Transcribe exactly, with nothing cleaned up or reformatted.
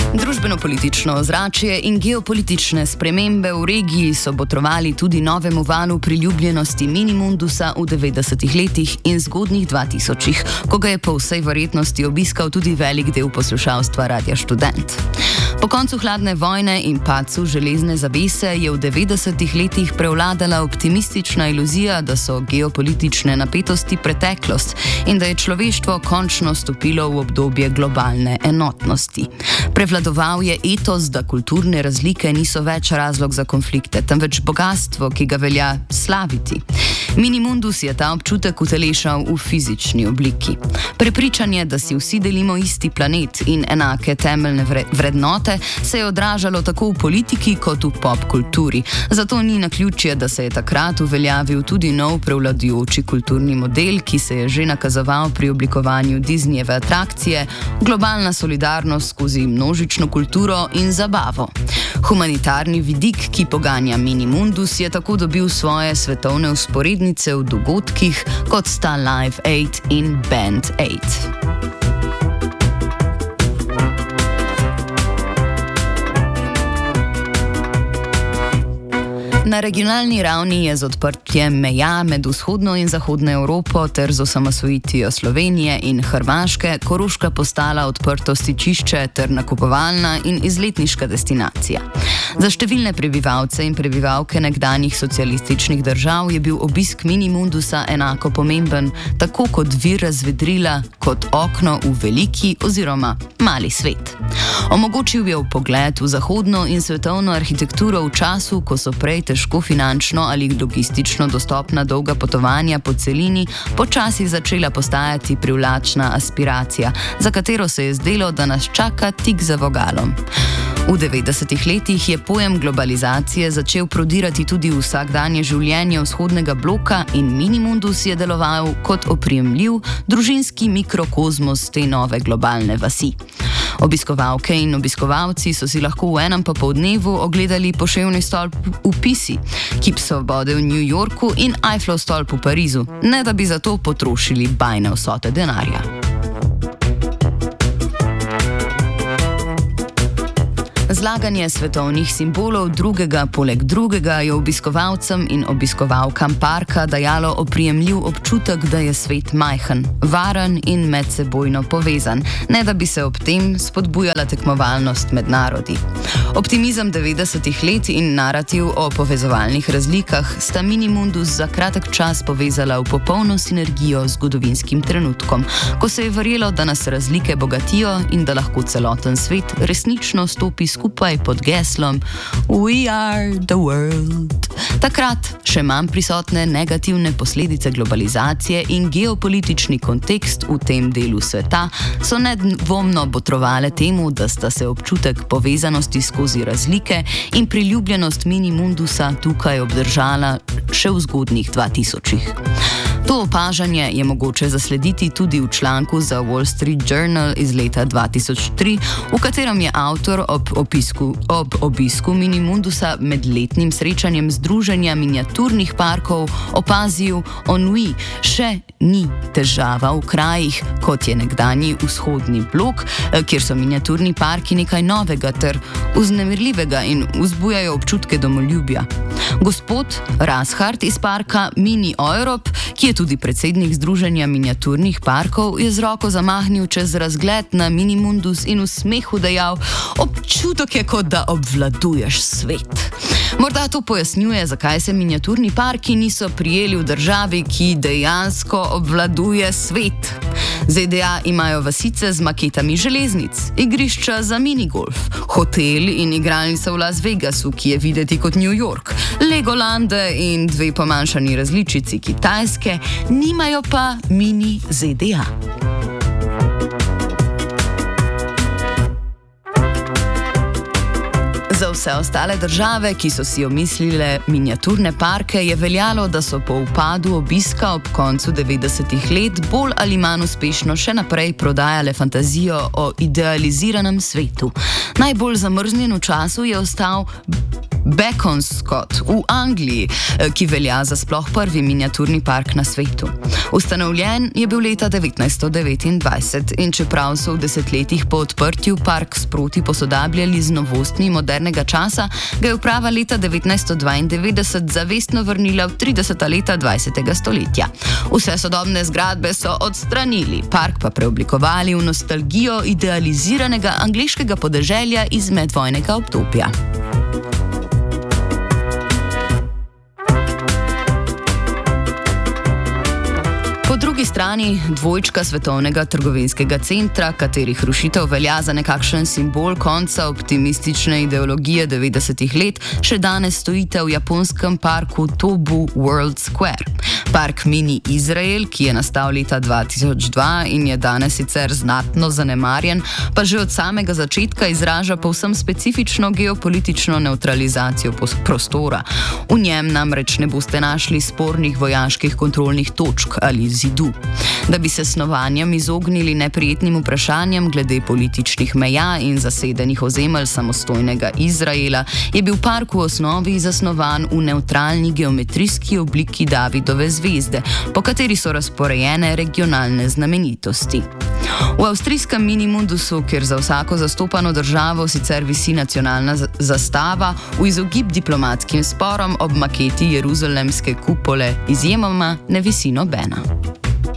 Družbeno-politično ozračje in geopolitične spremembe v regiji so botrovali tudi novemu valu priljubljenosti Minimundusa v devetdesetih letih in zgodnjih dvatisočih, ko ga je po vsej verjetnosti obiskal tudi velik del poslušalstva Radia Študent. Po koncu hladne vojne in padcu železne zavese je v devetdesetih letih prevladala optimistična iluzija, da so geopolitične napetosti preteklost in da je človeštvo končno stopilo v obdobje globalne enotnosti. Prevladoval je etos, da kulturne razlike niso več razlog za konflikte, temveč bogastvo, ki ga velja slaviti. Minimundus je ta občutek utelešal v fizični obliki. Prepričanje, da si vsi delimo isti planet in enake temeljne vrednote, se je odražalo tako v politiki kot v pop kulturi. Zato ni naključje, da se je takrat uveljavil tudi nov prevladujoči kulturni model, ki se je že nakazoval pri oblikovanju Disneyjeve atrakcije, globalna solidarnost skozi množično kulturo in zabavo. Humanitarni vidik, ki poganja Minimundus, je tako dobil svoje svetovne vzporednice v dogodkih, kot sta Live Aid in Band Aid. Na regionalni ravni je z odprtjem meja med vzhodno in zahodno Evropo ter z osamosvojitvijo Slovenije in Hrvaške Koroška postala odprto stičišče ter nakupovalna in izletniška destinacija. Za številne prebivalce in prebivalke nekdanjih socialističnih držav je bil obisk Minimundusa enako pomemben, tako kot vir razvedrila, kot okno v veliki oziroma mali svet. Omogočil je vpogled v zahodno in svetovno arhitekturo v času, ko so prej težko finančno ali logistično dostopna dolga potovanja po celini počasi začela postajati privlačna aspiracija, za katero se je zdelo, da nas čaka tik za vogalom. V devetdesetih letih je pojem globalizacije začel prodirati tudi v vsakdanje življenje vzhodnega bloka in Minimundus je deloval kot oprijemljiv družinski mikrokozmos te nove globalne vasi. Obiskovalke in obiskovalci so si lahko v enem popoldnevu ogledali poševni stolp v Pisi, kip svobode v New Yorku in Eiffelov stolp v Parizu, ne da bi za to potrošili bajne vsote denarja. Zlaganje svetovnih simbolov drugega poleg drugega je obiskovalcem in obiskovalkam parka dajalo oprijemljiv občutek, da je svet majhen, varen in medsebojno povezan, ne da bi se ob tem spodbujala tekmovalnost med narodi. Optimizem devetdesetih let in narativ o povezovalnih razlikah sta Minimundus za kratek čas povezala v popolno sinergijo z zgodovinskim trenutkom, ko se je verjelo, da nas razlike bogatijo in da lahko celoten svet resnično stopi skupaj pod geslom We are the world. Takrat še manj prisotne negativne posledice globalizacije in geopolitični kontekst v tem delu sveta so nedvomno botrovale temu, da sta se občutek povezanosti skozi razlike in priljubljenost Minimundusa tukaj obdržala še v zgodnjih dvatisočih. To opažanje je mogoče zaslediti tudi v članku za Wall Street Journal iz leta dva tisoč tri, v katerem je avtor ob, opisku, ob obisku Minimundusa med letnim srečanjem Združenja miniaturnih parkov opazil ennui, še ni težava v krajih, kot je nekdanji vzhodni blok, kjer so miniaturni parki nekaj novega ter vznemirljivega in vzbujajo občutke domoljubja. Gospod Rashard iz parka Mini Europe, ki je tudi predsednik Združenja miniaturnih parkov, je z roko zamahnil čez razgled na Minimundus in v smehu dejal: občutek je, kot da obvladuješ svet. Morda to pojasnjuje, zakaj se miniaturni parki niso prijeli v državi, ki dejansko obvladuje svet. Z D A imajo vasice z maketami železnic, igrišča za minigolf, hotel in igralnica v Las Vegasu, ki je videti kot New York, Legolande in dve pomanjšani različici Kitajske, nimajo pa mini Z D A. Za vse ostale države, ki so si omislile miniaturne parke, je veljalo, da so po upadu obiska ob koncu devetdesetih let bolj ali manj uspešno še naprej prodajale fantazijo o idealiziranem svetu. Najbolj zamrznjen v času je ostal Bekonscot v Angliji, ki velja za sploh prvi miniaturni park na svetu. Ustanovljen je bil leta devetnajststo devetindvajset in čeprav so v desetletjih po odprtju park sproti posodabljali z novostmi modernega časa, ga je uprava leta devetnajststo dvaindevetdeset zavestno vrnila v trideseta leta dvajsetega stoletja. Vse sodobne zgradbe so odstranili, park pa preoblikovali v nostalgijo idealiziranega angleškega podeželja iz medvojnega obdobja. Po drugi strani dvojčka svetovnega trgovinskega centra, katerih rušitev velja za nekakšen simbol konca optimistične ideologije devetdesetih let, še danes stojite v japonskem parku Tobu World Square. Park Mini Izrael, ki je nastal leta dva tisoč dva in je danes sicer znatno zanemarjen, pa že od samega začetka izraža povsem specifično geopolitično nevtralizacijo prostora. V njem namreč ne boste našli spornih vojaških kontrolnih točk ali zidu. Da bi se snovanjem izognili neprijetnim vprašanjem glede političnih meja in zasedenih ozemelj samostojnega Izraela, je bil park v osnovi zasnovan v nevtralni geometrijski obliki Davidove zvezde, po kateri so razporejene regionalne znamenitosti. V avstrijskem Minimundusu, kjer za vsako zastopano državo sicer visi nacionalna zastava, v izogib diplomatskim sporom ob maketi jeruzalemske kupole izjemoma ne visi nobena.